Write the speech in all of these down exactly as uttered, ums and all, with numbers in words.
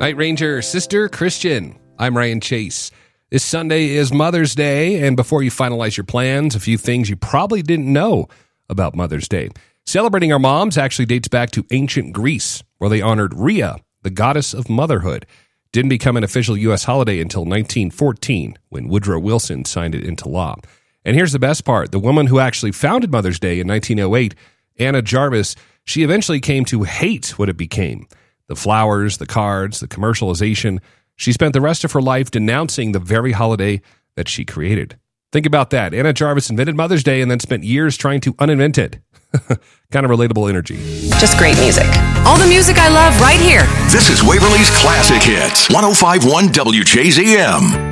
Night Ranger, Sister Christian. I'm Ryan Chase. This Sunday is Mother's Day, and before you finalize your plans, a few things you probably didn't know about Mother's Day. Celebrating our moms actually dates back to ancient Greece, where they honored Rhea, the goddess of motherhood. Didn't become an official U S holiday until nineteen fourteen, when Woodrow Wilson signed it into law. And here's the best part. The woman who actually founded Mother's Day in nineteen oh eight, Anna Jarvis, she eventually came to hate what it became. The flowers, the cards, the commercialization. She spent the rest of her life denouncing the very holiday that she created. Think about that. Anna Jarvis invented Mother's Day and then spent years trying to uninvent it. Kind of relatable energy. Just great music. All the music I love right here. This is Waverly's Classic Hits. one oh five point one W J Z M.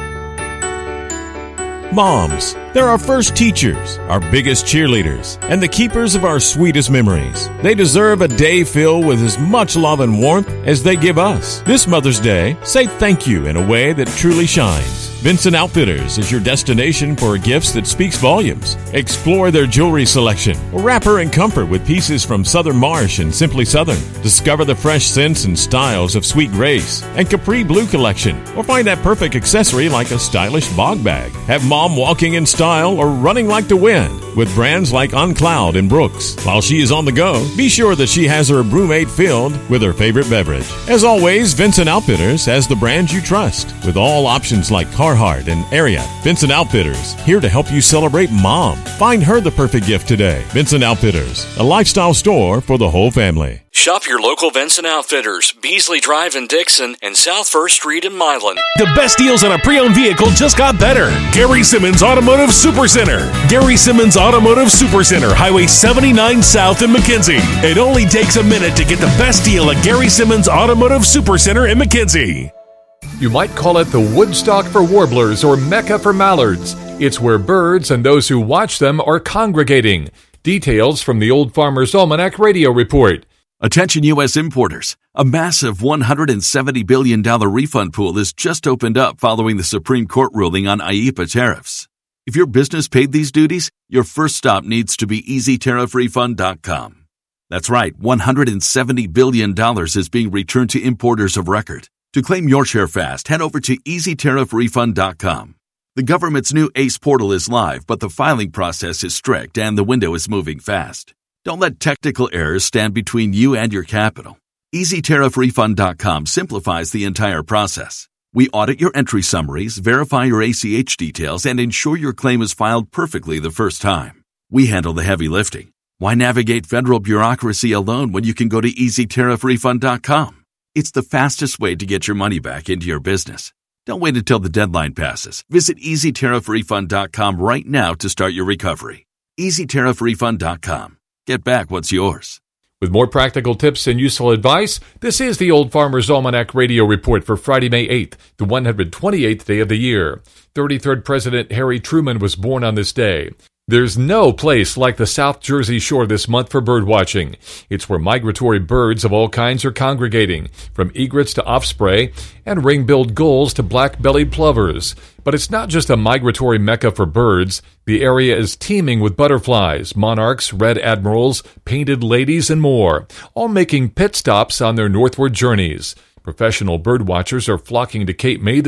Moms, they're our first teachers, our biggest cheerleaders, and the keepers of our sweetest memories. They deserve a day filled with as much love and warmth as they give us. This Mother's Day, say thank you in a way that truly shines. Vincent Outfitters is your destination for gifts that speaks volumes. Explore their jewelry selection, or wrap her in comfort with pieces from Southern Marsh and Simply Southern. Discover the fresh scents and styles of Sweet Grace and Capri Blue collection, or find that perfect accessory like a stylish bog bag. Have mom walking in style or running like the wind with brands like On Cloud and Brooks. While she is on the go, be sure that she has her brewmate filled with her favorite beverage. As always, Vincent Outfitters has the brands you trust, with all options like Carhartt and Ariat. Vincent Outfitters, here to help you celebrate mom. Find her the perfect gift today. Vincent Outfitters, a lifestyle store for the whole family. Shop your local Vincent Outfitters, Beasley Drive in Dixon, and South First Street in Milan. The best deals on a pre-owned vehicle just got better. Gary Simmons Automotive Supercenter. Gary Simmons Automotive Supercenter, Highway seventy-nine South in McKenzie. It only takes a minute to get the best deal at Gary Simmons Automotive Supercenter in McKenzie. You might call it the Woodstock for warblers or Mecca for mallards. It's where birds and those who watch them are congregating. Details from the Old Farmer's Almanac radio report. Attention U S importers. A massive one hundred seventy billion dollars refund pool has just opened up following the Supreme Court ruling on I E P A tariffs. If your business paid these duties, your first stop needs to be easy tariff refund dot com. That's right, one hundred seventy billion dollars is being returned to importers of record. To claim your share fast, head over to easy tariff refund dot com. The government's new ACE portal is live, but the filing process is strict and the window is moving fast. Don't let technical errors stand between you and your capital. easy tariff refund dot com simplifies the entire process. We audit your entry summaries, verify your A C H details, and ensure your claim is filed perfectly the first time. We handle the heavy lifting. Why navigate federal bureaucracy alone when you can go to easy tariff refund dot com? It's the fastest way to get your money back into your business. Don't wait until the deadline passes. Visit easy tariff refund dot com right now to start your recovery. easy tariff refund dot com. Get back what's yours. With more practical tips and useful advice, this is the Old Farmer's Almanac radio report for Friday, May eighth, the one hundred twenty-eighth day of the year. thirty-third President Harry Truman was born on this day. There's no place like the South Jersey Shore this month for bird watching. It's where migratory birds of all kinds are congregating, from egrets to osprey and ring-billed gulls to black-bellied plovers. But it's not just a migratory mecca for birds. The area is teeming with butterflies, monarchs, red admirals, painted ladies, and more, all making pit stops on their northward journeys. Professional bird watchers are flocking to Cape May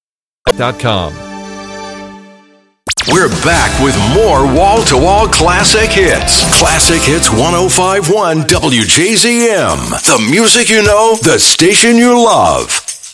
dot com. We're back with more wall-to-wall classic hits. Classic Hits one oh five point one W J Z M. The music you know, the station you love.